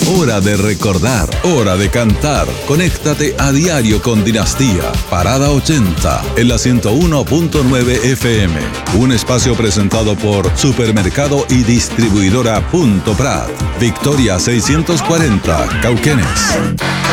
Hora de recordar, hora de cantar. Conéctate a diario con Dinastía. Parada 80 en la 101.9 FM. Un espacio presentado por Supermercado y Distribuidora Punto Prat. Victoria 640, Cauquenes.